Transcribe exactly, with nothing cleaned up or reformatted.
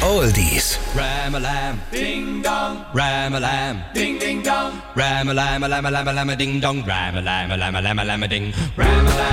Oldies. Ram-a-lam, ding-dong, ram-a-lam, ding-ding-dong, ram-a-lam-a-lam-a-lam-a-lam-a-ding-dong, ram-a-lam-a-lam-a-lam-a-lam-a-ding, ram-a-lam.